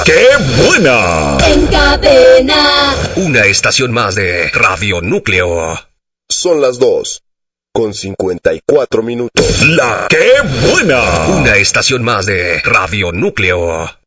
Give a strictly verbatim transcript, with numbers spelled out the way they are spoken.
La ¡Qué buena! En cadena. Una estación más de Radio Núcleo. Son las dos, con cincuenta y cuatro minutos. La ¡Qué buena! Una estación más de Radio Núcleo.